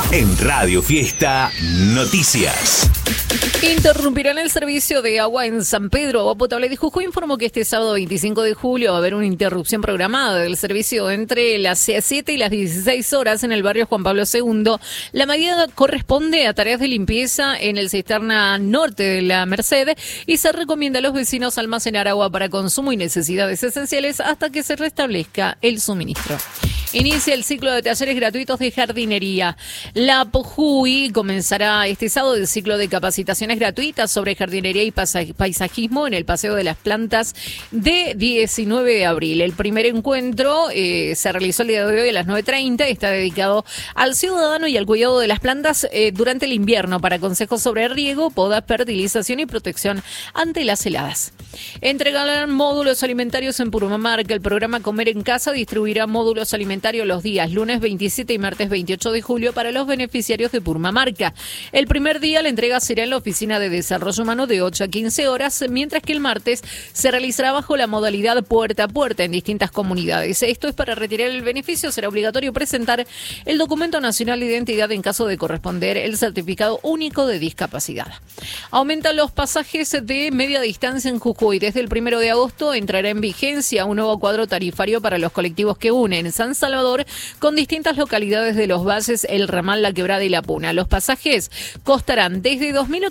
En Radio Fiesta Noticias. Interrumpirán el servicio de agua en San Pedro. Agua Potable de Jujuy informó que este sábado 25 de julio va a haber una interrupción programada del servicio entre las 7 y las 16 horas en el barrio Juan Pablo II. La medida corresponde a tareas de limpieza en el cisterna norte de la Merced y se recomienda a los vecinos almacenar agua para consumo y necesidades esenciales hasta que se restablezca el suministro. Inicia el ciclo de talleres gratuitos de jardinería. La POJUY comenzará este sábado el ciclo de capacitaciones gratuitas sobre jardinería y paisajismo en el Paseo de las Plantas de 19 de abril. El primer encuentro se realizó el día de hoy a las 9:30. Está dedicado al ciudadano y al cuidado de las plantas durante el invierno para consejos sobre riego, poda, fertilización y protección ante las heladas. Entregarán módulos alimentarios en Purmamarca. El programa Comer en Casa distribuirá módulos alimentarios los días lunes 27 y martes 28 de julio para los beneficiarios de Purmamarca. El primer día la entrega será en la Oficina de Desarrollo Humano de 8 a 15 horas, mientras que el martes se realizará bajo la modalidad puerta a puerta en distintas comunidades. Esto es para retirar el beneficio, será obligatorio presentar el documento nacional de identidad en caso de corresponder el certificado único de discapacidad. Aumentan los pasajes de media distancia en Jujuy. Desde el 1 de agosto entrará en vigencia un nuevo cuadro tarifario para los colectivos que unen San Salvador con distintas localidades de los valles, el Ramal, La Quebrada y La Puna. Los pasajes costarán desde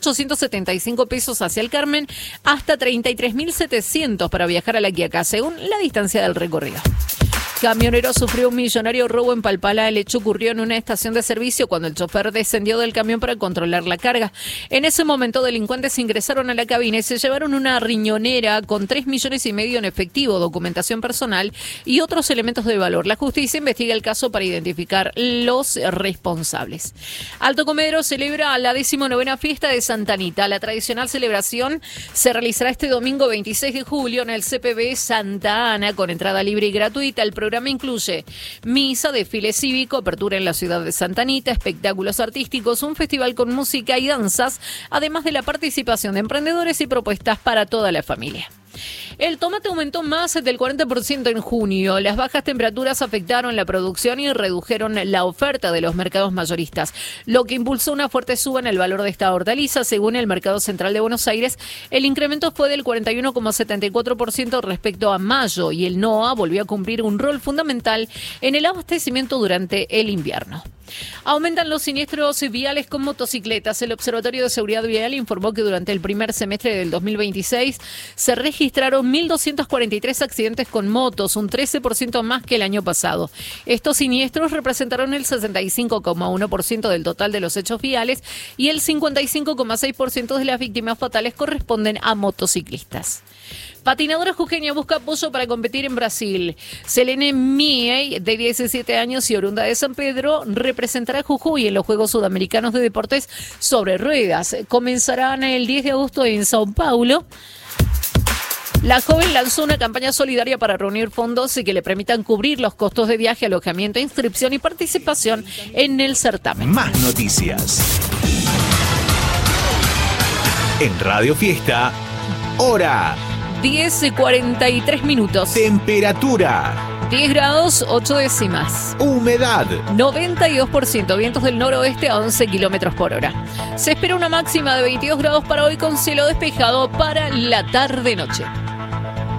2.875 pesos hacia el Carmen hasta 33.700 para viajar a La Quiaca, según la distancia del recorrido. Camionero sufrió un millonario robo en Palpala. El hecho ocurrió en una estación de servicio cuando el chofer descendió del camión para controlar la carga. En ese momento, delincuentes ingresaron a la cabina y se llevaron una riñonera con 3,5 millones en efectivo, documentación personal y otros elementos de valor. La justicia investiga el caso para identificar los responsables. Alto Comedero celebra la 19ª fiesta de Santa Anita. La tradicional celebración se realizará este domingo 26 de julio en el CPB Santa Ana con entrada libre y gratuita. El programa incluye misa, desfile cívico, apertura en la ciudad de Santa Anita, espectáculos artísticos, un festival con música y danzas, además de la participación de emprendedores y propuestas para toda la familia. El tomate aumentó más del 40% en junio. Las bajas temperaturas afectaron la producción y redujeron la oferta de los mercados mayoristas, lo que impulsó una fuerte suba en el valor de esta hortaliza. Según el Mercado Central de Buenos Aires, el incremento fue del 41,74% respecto a mayo y el NOA volvió a cumplir un rol fundamental en el abastecimiento durante el invierno. Aumentan los siniestros viales con motocicletas. El Observatorio de Seguridad Vial informó que durante el primer semestre del 2026 se registraron 1.243 accidentes con motos, un 13% más que el año pasado. Estos siniestros representaron el 65,1% del total de los hechos viales y el 55,6% de las víctimas fatales corresponden a motociclistas. Patinadora jujeña busca apoyo para competir en Brasil. Selene Miei, de 17 años y oriunda de San Pedro, representará a Jujuy en los Juegos Sudamericanos de Deportes sobre Ruedas. Comenzarán el 10 de agosto en Sao Paulo. La joven lanzó una campaña solidaria para reunir fondos y que le permitan cubrir los costos de viaje, alojamiento, inscripción y participación en el certamen. Más noticias. En Radio Fiesta, hora. 10:43 minutos. Temperatura. 10 grados, 8 décimas. Humedad. 92%. Vientos del noroeste a 11 kilómetros por hora. Se espera una máxima de 22 grados para hoy con cielo despejado para la tarde-noche.